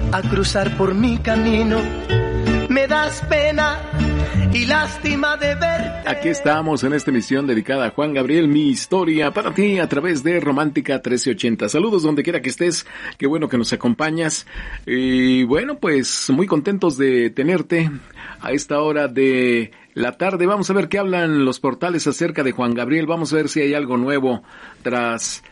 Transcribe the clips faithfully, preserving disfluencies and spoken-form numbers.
a cruzar por mi camino. Me das pena y lástima de verte. Aquí estamos en esta emisión dedicada a Juan Gabriel, mi historia para ti a través de Romántica trece ochenta. Saludos donde quiera que estés, qué bueno que nos acompañas. Y bueno, pues muy contentos de tenerte a esta hora de la tarde. Vamos a ver qué hablan los portales acerca de Juan Gabriel. Vamos a ver si hay algo nuevo tras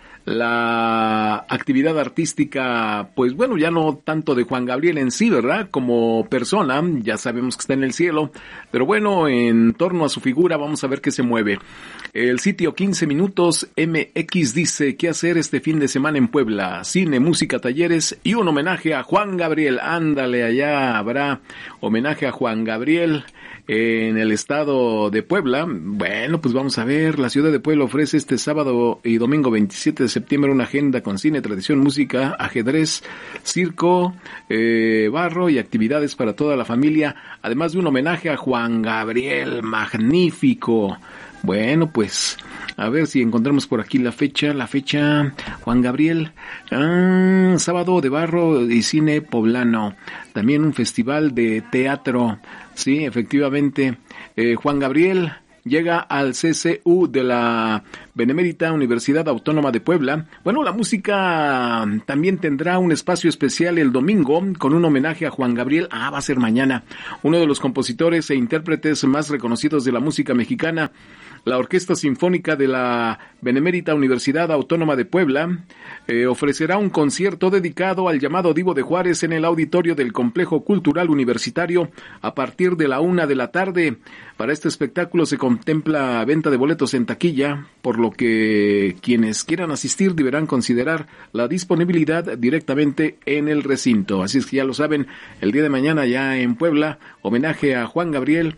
la actividad artística, pues bueno, ya no tanto de Juan Gabriel en sí, ¿verdad? Como persona, ya sabemos que está en el cielo, pero bueno, en torno a su figura vamos a ver qué se mueve. El sitio quince minutos M X dice, ¿qué hacer este fin de semana en Puebla? Cine, música, talleres y un homenaje a Juan Gabriel. Ándale, allá habrá homenaje a Juan Gabriel en el estado de Puebla. Bueno, pues vamos a ver, la ciudad de Puebla ofrece este sábado y domingo veintisiete de septiembre una agenda con cine, tradición, música, ajedrez, circo, eh, barro y actividades para toda la familia, además de un homenaje a Juan Gabriel, magnífico. Bueno, pues a ver si encontramos por aquí la fecha, la fecha, Juan Gabriel, ah, sábado de barro y cine poblano, también un festival de teatro, sí, efectivamente, eh, Juan Gabriel llega al C C U de la Benemérita Universidad Autónoma de Puebla. Bueno, la música también tendrá un espacio especial el domingo con un homenaje a Juan Gabriel. Ah, va a ser mañana. Uno de los compositores e intérpretes más reconocidos de la música mexicana. La Orquesta Sinfónica de la Benemérita Universidad Autónoma de Puebla eh, ofrecerá un concierto dedicado al llamado Divo de Juárez en el auditorio del Complejo Cultural Universitario a partir de la una de la tarde. Para este espectáculo se contempla venta de boletos en taquilla, por lo que quienes quieran asistir deberán considerar la disponibilidad directamente en el recinto. Así es que ya lo saben, el día de mañana ya en Puebla, homenaje a Juan Gabriel,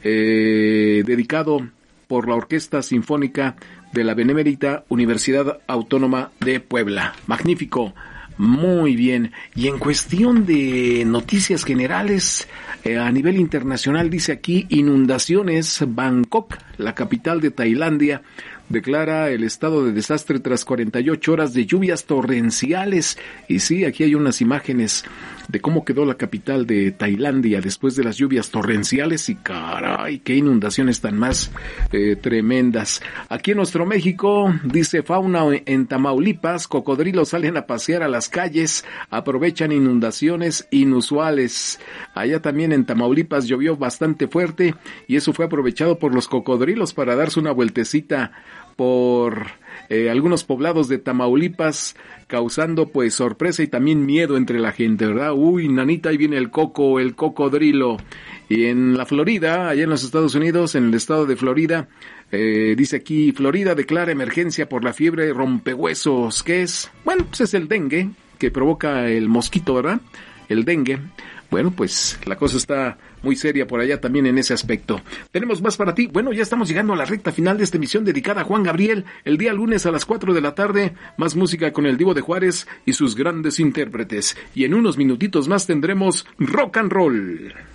eh, dedicado por la Orquesta Sinfónica de la Benemérita Universidad Autónoma de Puebla. Magnífico, muy bien. Y en cuestión de noticias generales, eh, a nivel internacional dice aquí, inundaciones, Bangkok, la capital de Tailandia, declara el estado de desastre tras cuarenta y ocho horas de lluvias torrenciales. Y sí, aquí hay unas imágenes de cómo quedó la capital de Tailandia después de las lluvias torrenciales y caray, qué inundaciones tan más eh, tremendas. Aquí en nuestro México, dice fauna en Tamaulipas, cocodrilos salen a pasear a las calles, aprovechan inundaciones inusuales. Allá también en Tamaulipas llovió bastante fuerte y eso fue aprovechado por los cocodrilos para darse una vueltecita por eh, algunos poblados de Tamaulipas, causando pues sorpresa y también miedo entre la gente, ¿verdad? Uy, nanita, ahí viene el coco, el cocodrilo. Y en la Florida, allá en los Estados Unidos, en el estado de Florida, eh, dice aquí, Florida declara emergencia por la fiebre rompehuesos. ¿Qué es? Bueno, pues es el dengue que provoca el mosquito, ¿verdad? El dengue. Bueno, pues la cosa está muy seria por allá también en ese aspecto. Tenemos más para ti. Bueno, ya estamos llegando a la recta final de esta emisión dedicada a Juan Gabriel. El día lunes a las cuatro de la tarde, más música con el Divo de Juárez y sus grandes intérpretes. Y en unos minutitos más tendremos rock and roll.